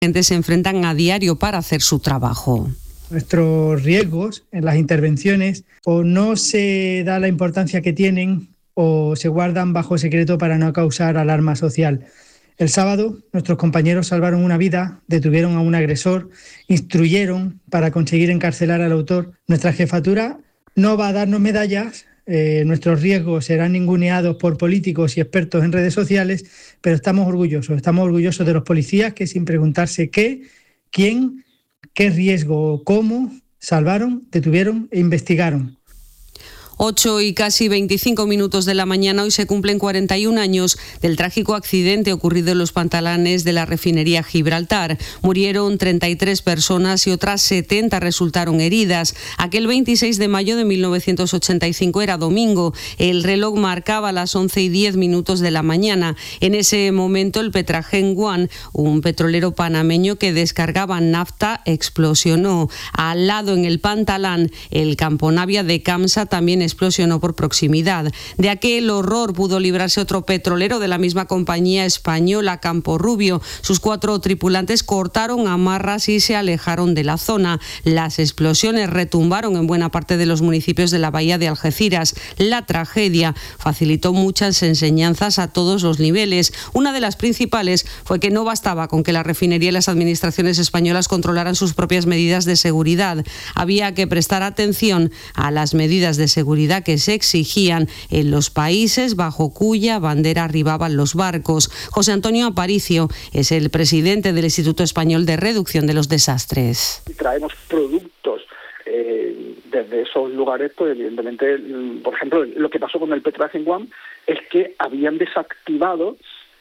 se enfrentan a diario para hacer su trabajo. Nuestros riesgos en las intervenciones o no se da la importancia que tienen o se guardan bajo secreto para no causar alarma social. El sábado, nuestros compañeros salvaron una vida, detuvieron a un agresor, instruyeron para conseguir encarcelar al autor. Nuestra jefatura no va a darnos medallas, nuestros riesgos serán ninguneados por políticos y expertos en redes sociales, pero estamos orgullosos de los policías que, sin preguntarse qué, quién, qué riesgo o cómo, salvaron, detuvieron e investigaron. 8 y casi 25 minutos de la mañana, hoy se cumplen 41 años del trágico accidente ocurrido en los pantalanes de la refinería Gibraltar. Murieron 33 personas y otras 70 resultaron heridas. Aquel 26 de mayo de 1985 era domingo. El reloj marcaba las 11:10 de la mañana. En ese momento el Petragen One, un petrolero panameño que descargaba nafta, explosionó. Al lado, en el Pantalán, el Camponavia de Camsa también explosionó por proximidad. De aquel horror pudo librarse otro petrolero de la misma compañía española, Camporrubio. Sus 4 tripulantes cortaron amarras y se alejaron de la zona. Las explosiones retumbaron en buena parte de los municipios de la bahía de Algeciras. La tragedia facilitó muchas enseñanzas a todos los niveles. Una de las principales fue que no bastaba con que la refinería y las administraciones españolas controlaran sus propias medidas de seguridad. Había que prestar atención a las medidas de seguridad que se exigían en los países bajo cuya bandera arribaban los barcos. José Antonio Aparicio es el presidente del Instituto Español de Reducción de los Desastres. Traemos productos desde esos lugares, pues evidentemente, por ejemplo, lo que pasó con el Petragen One es que habían desactivado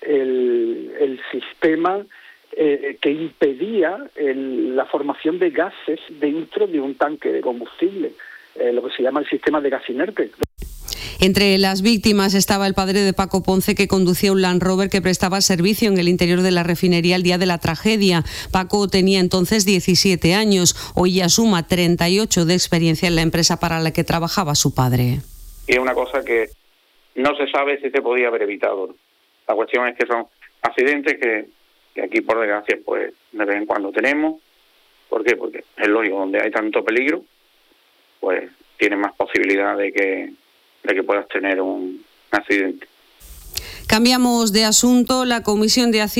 el sistema que impedía la formación de gases dentro de un tanque de combustible, lo que se llama el sistema de gas inerte. Entre las víctimas estaba el padre de Paco Ponce, que conducía un Land Rover que prestaba servicio en el interior de la refinería el día de la tragedia. Paco tenía entonces 17 años, hoy ya suma 38 de experiencia en la empresa para la que trabajaba su padre. Y es una cosa que no se sabe si se podía haber evitado. La cuestión es que son accidentes que aquí, por desgracia, pues de vez en cuando tenemos. ¿Por qué? Porque es lógico, donde hay tanto peligro, pues tienes más posibilidad de que puedas tener un accidente. Cambiamos de asunto. La Comisión de Hacienda